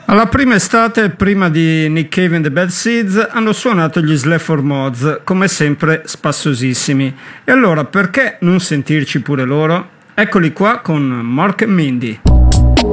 Alla prima estate, prima di Nick Cave and the Bad Seeds, hanno suonato gli Sleaford Mods, come sempre spassosissimi. E allora perché non sentirci pure loro? Eccoli qua con Mork e Mindy.